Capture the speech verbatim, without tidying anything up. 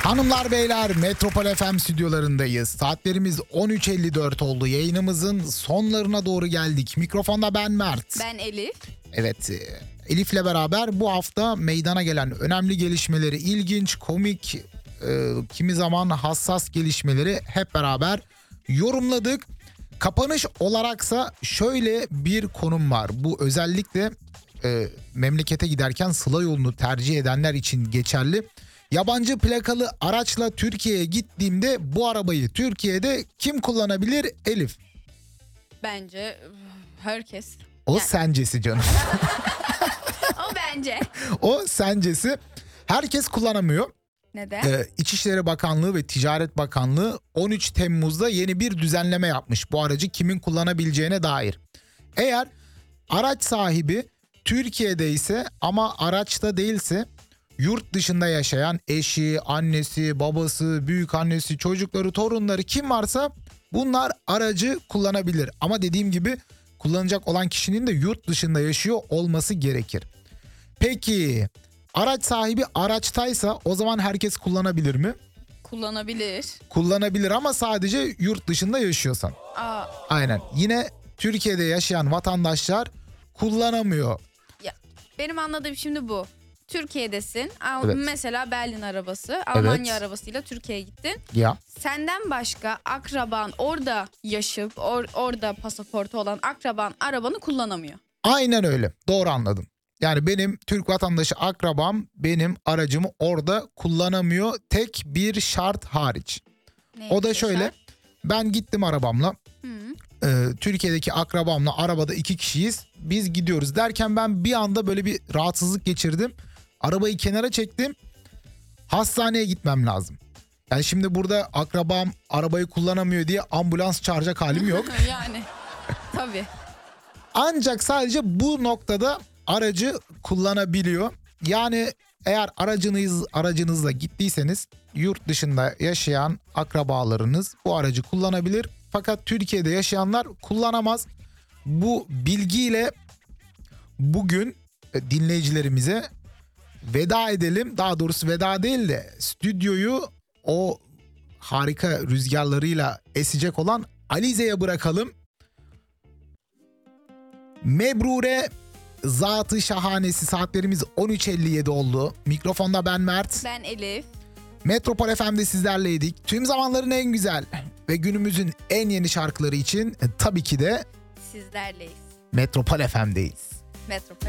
Hanımlar beyler, Metropol F M stüdyolarındayız. Saatlerimiz on üç elli dört oldu. Yayınımızın sonlarına doğru geldik. Mikrofonda ben Mert. Ben Elif. Evet, Elif'le beraber bu hafta meydana gelen önemli gelişmeleri, ilginç, komik, e, kimi zaman hassas gelişmeleri hep beraber yorumladık. Kapanış olaraksa şöyle bir konum var. Bu özellikle e, memlekete giderken sıla yolunu tercih edenler için geçerli. Yabancı plakalı araçla Türkiye'ye gittiğimde bu arabayı Türkiye'de kim kullanabilir Elif? Bence herkes. O Yani. sencesi canım. O bence. O sencesi. Herkes kullanamıyor. Neden? Ee, İçişleri Bakanlığı ve Ticaret Bakanlığı on üç Temmuz'da yeni bir düzenleme yapmış bu aracı kimin kullanabileceğine dair. Eğer araç sahibi Türkiye'de ise ama araçta değilse yurt dışında yaşayan eşi, annesi, babası, büyük annesi, çocukları, torunları kim varsa bunlar aracı kullanabilir. Ama dediğim gibi kullanacak olan kişinin de yurt dışında yaşıyor olması gerekir. Peki araç sahibi araçtaysa o zaman herkes kullanabilir mi? Kullanabilir. Kullanabilir ama sadece yurt dışında yaşıyorsan. Aa, Aynen. Yine Türkiye'de yaşayan vatandaşlar kullanamıyor. ya, benim anladığım şimdi bu. Türkiye'desin. Al- Evet. Mesela Berlin arabası, Almanya Evet. arabasıyla Türkiye'ye gittin. Ya. Senden başka akraban orada yaşayıp or- orada pasaportu olan akraban arabanı kullanamıyor. Aynen öyle. Doğru anladın. Yani benim Türk vatandaşı akrabam benim aracımı orada kullanamıyor. Tek bir şart hariç. Neymiş O da şöyle. şart? Ben gittim arabamla. Hı. Ee, Türkiye'deki akrabamla arabada iki kişiyiz. Biz gidiyoruz derken ben bir anda böyle bir rahatsızlık geçirdim. Arabayı kenara çektim. Hastaneye gitmem lazım. Yani şimdi burada akrabam arabayı kullanamıyor diye ambulans çağıracak halim yok. Yani tabii. Ancak sadece bu noktada aracı kullanabiliyor. Yani eğer aracınız aracınızla gittiyseniz yurt dışında yaşayan akrabalarınız bu aracı kullanabilir. Fakat Türkiye'de yaşayanlar kullanamaz. Bu bilgiyle bugün dinleyicilerimize veda edelim. Daha doğrusu veda değil de stüdyoyu o harika rüzgarlarıyla esecek olan Alize'ye bırakalım. Mebrure zatı şahanesi, saatlerimiz on üç elli yedi oldu. Mikrofonda ben Mert. Ben Elif. Metropol F M'de sizlerleydik. Tüm zamanların en güzel ve günümüzün en yeni şarkıları için e, tabii ki de Sizlerleyiz. Metropol F M'deyiz. Metropol